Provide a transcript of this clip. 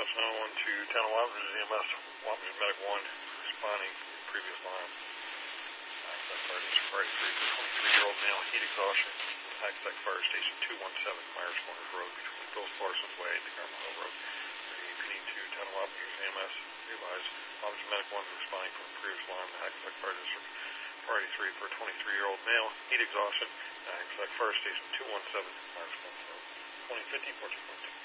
1 to 10 Wappers, EMS, Wappers Medic 1, responding from the previous line. Party 3 for 23-year-old male, heat exhaustion, Hackensack Fire Station 217, Myers Corners Road, between Phillips Parsons Way and Garmon Road. Repeating to 10 Wappers, EMS, realized Wappers Medic 1 responding from the previous line, Hackensack Fire District. Party 3 for 23-year-old male, heat exhaustion, Hackensack Fire Station 217, Myers Corners Road. 2050, 14.2.